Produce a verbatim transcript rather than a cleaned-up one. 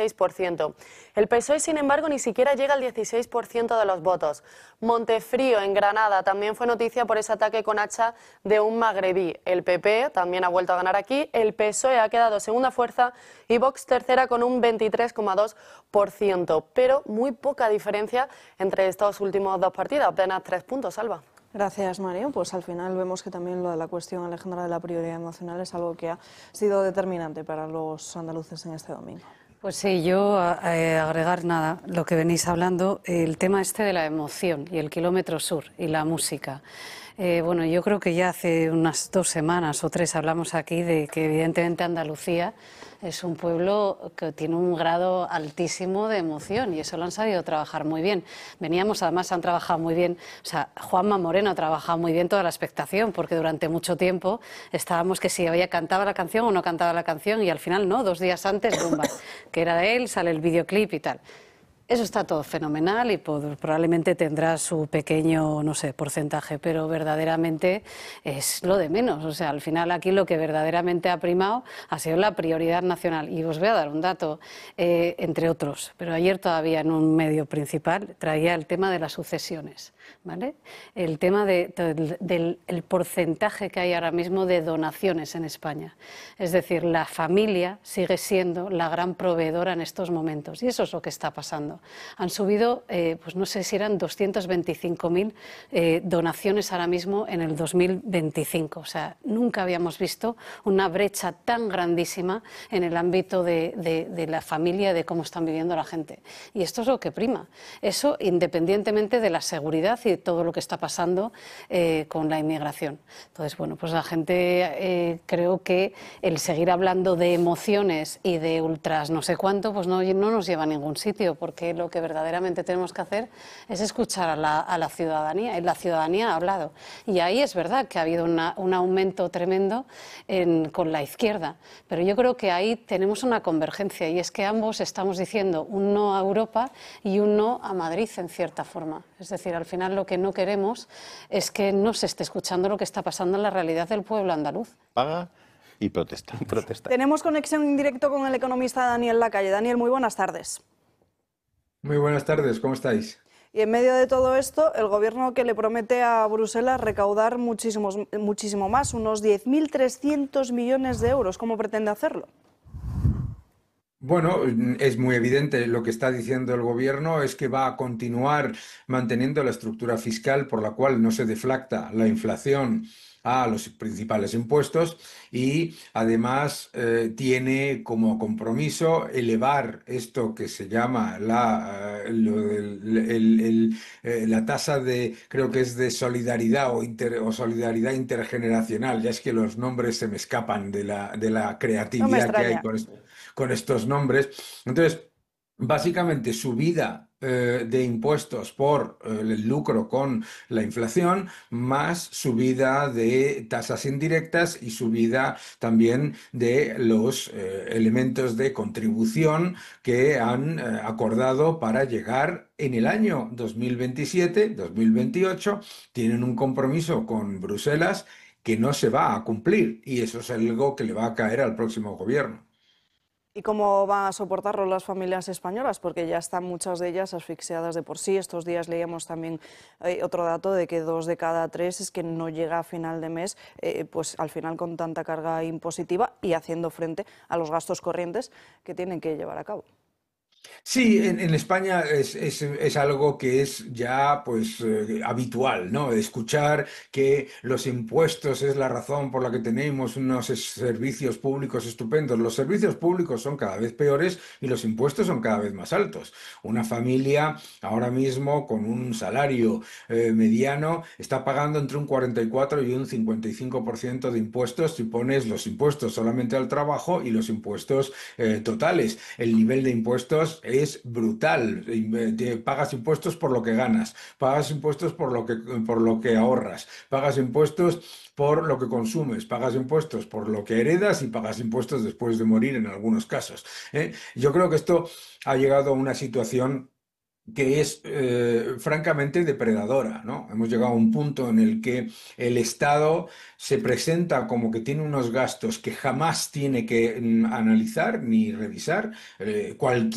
dieciséis por ciento. El P S O E, sin embargo, ni siquiera llega al dieciséis por ciento de los votos. Montefrío, en Granada, también fue noticia por ese ataque con hacha de un magrebí. El P P también ha vuelto a ganar aquí. El P S O E ha quedado segunda fuerza y Vox tercera con un veintitrés coma dos por ciento. Pero muy poca diferencia entre estos últimos dos partidos, apenas tres puntos, Alba. Gracias, Mario. Pues al final vemos que también lo de la cuestión, Alejandra, de la prioridad emocional es algo que ha sido determinante para los andaluces en este domingo. Pues sí, yo eh, agregar nada, lo que venís hablando, el tema este de la emoción y el kilómetro sur y la música. Eh, bueno, yo creo que ya hace unas dos semanas o tres hablamos aquí de que evidentemente Andalucía es un pueblo que tiene un grado altísimo de emoción y eso lo han sabido trabajar muy bien. Veníamos, además han trabajado muy bien, o sea, Juanma Moreno ha trabajado muy bien toda la expectación porque durante mucho tiempo estábamos que si había cantaba la canción o no cantaba la canción y al final no, dos días antes, bomba, que era de él, sale el videoclip y tal. Eso está todo fenomenal y probablemente tendrá su pequeño, no sé, porcentaje, pero verdaderamente es lo de menos. O sea, al final aquí lo que verdaderamente ha primado ha sido la prioridad nacional. Y os voy a dar un dato, eh, entre otros, pero ayer todavía en un medio principal traía el tema de las sucesiones, ¿vale? El tema de, de, del el porcentaje que hay ahora mismo de donaciones en España. Es decir, la familia sigue siendo la gran proveedora en estos momentos y eso es lo que está pasando. Han subido, eh, pues no sé si eran doscientas veinticinco mil eh, donaciones ahora mismo en el dos mil veinticinco. O sea, nunca habíamos visto una brecha tan grandísima en el ámbito de, de, de la familia, de cómo están viviendo la gente. Y esto es lo que prima. Eso independientemente de la seguridad y de todo lo que está pasando eh, con la inmigración. Entonces, bueno, pues la gente eh, creo que el seguir hablando de emociones y de ultras no sé cuánto, pues no, no nos lleva a ningún sitio, porque lo que verdaderamente tenemos que hacer es escuchar a la, a la ciudadanía, y la ciudadanía ha hablado. Y ahí es verdad que ha habido una, un aumento tremendo en, con la izquierda, pero yo creo que ahí tenemos una convergencia, y es que ambos estamos diciendo un no a Europa y un no a Madrid, en cierta forma. Es decir, al final lo que no queremos es que no se esté escuchando lo que está pasando en la realidad del pueblo andaluz. Paga y protesta. protesta. Tenemos conexión en directo con el economista Daniel Lacalle. Daniel, muy buenas tardes. Muy buenas tardes, ¿cómo estáis? Y en medio de todo esto, el gobierno que le promete a Bruselas recaudar muchísimos, muchísimo más, unos diez mil trescientos millones de euros. ¿Cómo pretende hacerlo? Bueno, es muy evidente lo que está diciendo el gobierno, es que va a continuar manteniendo la estructura fiscal por la cual no se deflacta la inflación a los principales impuestos y además eh, tiene como compromiso elevar esto que se llama la, eh, lo del- el- el, eh, la tasa de, creo que es de solidaridad o, inter- o solidaridad intergeneracional, ya es que los nombres se me escapan de la, de la No me creatividad que hay extraña. con, est- con estos nombres. Entonces, básicamente subida eh, de impuestos por eh, el lucro con la inflación, más subida de tasas indirectas y subida también de los eh, elementos de contribución que han eh, acordado para llegar en el año dos mil veintisiete, dos mil veintiocho. Tienen un compromiso con Bruselas que no se va a cumplir y eso es algo que le va a caer al próximo gobierno. ¿Y cómo van a soportarlo las familias españolas? Porque ya están muchas de ellas asfixiadas de por sí. Estos días leíamos también eh, otro dato de que dos de cada tres es que no llega a final de mes, eh, pues al final con tanta carga impositiva y haciendo frente a los gastos corrientes que tienen que llevar a cabo. Sí, en, en España es, es- es algo que es ya pues eh, habitual, ¿no? Escuchar que los impuestos es la razón por la que tenemos unos es- servicios públicos estupendos. Los servicios públicos son cada vez peores y los impuestos son cada vez más altos. Una familia ahora mismo con un salario eh, mediano está pagando entre un cuarenta y cuatro y un cincuenta y cinco por ciento de impuestos si pones los impuestos solamente al trabajo y los impuestos eh, totales. El nivel de impuestos es brutal. Eh, te pagas impuestos por lo que ganas, pagas impuestos por lo que, por lo que ahorras, pagas impuestos por lo que consumes, pagas impuestos por lo que heredas y pagas impuestos después de morir en algunos casos. ¿eh? Yo creo que esto ha llegado a una situación que es eh, francamente depredadora, ¿no? Hemos llegado a un punto en el que el Estado se presenta como que tiene unos gastos que jamás tiene que mm, analizar ni revisar. Eh, cualquier